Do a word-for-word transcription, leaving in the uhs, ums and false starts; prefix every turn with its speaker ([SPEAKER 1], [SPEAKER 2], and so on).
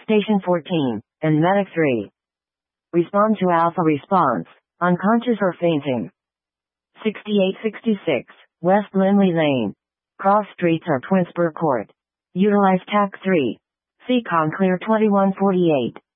[SPEAKER 1] Station fourteen, and Medic three. Respond to Alpha response. Unconscious or fainting. sixty-eight sixty-six, West Lindley Lane. Cross streets are Twinsburg Court. Utilize T A C three. Seacon clear twenty-one forty-eight.